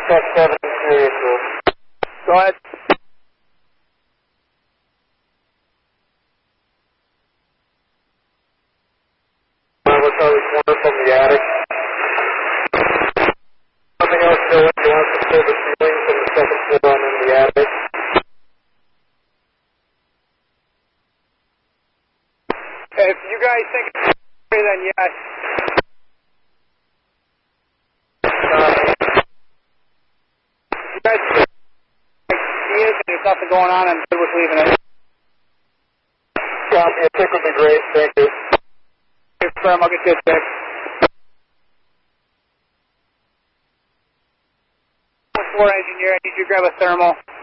Check 7 seriously. Go ahead. Bravo Charlie corner from the attic. Nothing else going. You want to pull the ceiling from the second floor on in the attic. If you guys think it's free, then yes. If you guys see it and there's nothing going on, I'm good with leaving it. Copy. A pick would be great. Thank you. Firm, I'll get you a pick. Floor engineer, I need you to grab a thermal.